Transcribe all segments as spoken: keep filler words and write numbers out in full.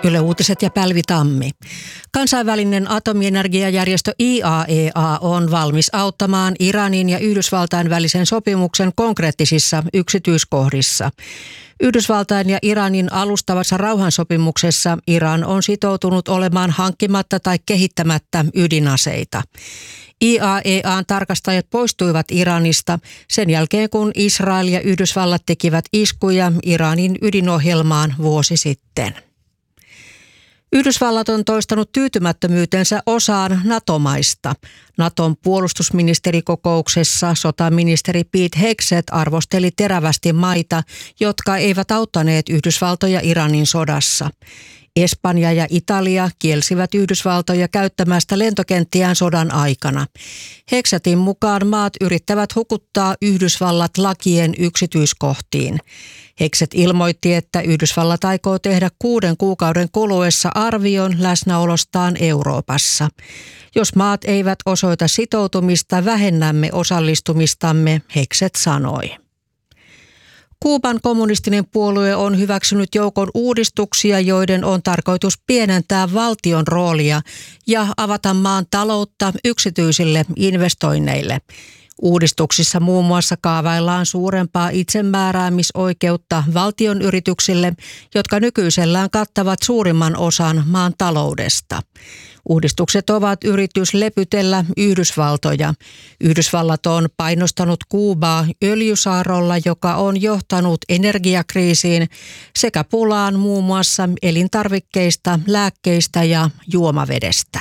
Yle Uutiset ja Päivi Tammi. Kansainvälinen atomienergiajärjestö I A E A on valmis auttamaan Iranin ja Yhdysvaltain välisen sopimuksen konkreettisissa yksityiskohdissa. Yhdysvaltain ja Iranin alustavassa rauhansopimuksessa Iran on sitoutunut olemaan hankkimatta tai kehittämättä ydinaseita. I A E A:n tarkastajat poistuivat Iranista sen jälkeen, kun Israel ja Yhdysvallat tekivät iskuja Iranin ydinohjelmaan vuosi sitten. Yhdysvallat on toistanut tyytymättömyytensä osaan NATO-maista. Naton puolustusministerikokouksessa sotaministeri Pete Hegseth arvosteli terävästi maita, jotka eivät auttaneet Yhdysvaltoja Iranin sodassa. Espanja ja Italia kielsivät Yhdysvaltoja käyttämästä lentokenttiään sodan aikana. Hegsethin mukaan maat yrittävät hukuttaa Yhdysvallat lakien yksityiskohtiin. Hegseth ilmoitti, että Yhdysvallat aikoo tehdä kuuden kuukauden kuluessa arvion läsnäolostaan Euroopassa. Jos maat eivät osoita sitoutumista, vähennämme osallistumistamme, Hegseth sanoi. Kuuban kommunistinen puolue on hyväksynyt joukon uudistuksia, joiden on tarkoitus pienentää valtion roolia ja avata maan taloutta yksityisille investoinneille. Uudistuksissa muun muassa kaavaillaan suurempaa itsemääräämisoikeutta valtion yrityksille, jotka nykyisellään kattavat suurimman osan maan taloudesta. Uudistukset ovat yritys lepytellä Yhdysvaltoja. Yhdysvallat on painostanut Kuubaa öljysaarrolla, joka on johtanut energiakriisiin sekä pulaan muun muassa elintarvikkeista, lääkkeistä ja juomavedestä.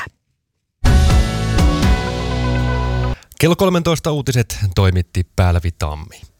Kello kolmetoista uutiset toimitti Päivi Tammi.